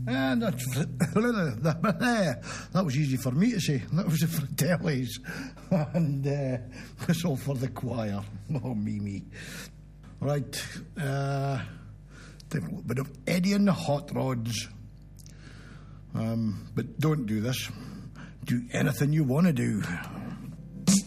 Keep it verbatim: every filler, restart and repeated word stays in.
And that, that was easy for me to say. That was for the tellies. And uh, whistle for the choir. Oh, me, me. Right. Uh, take a little bit of Eddie and the Hot Rods. Um, but don't do this. Do anything you want to do.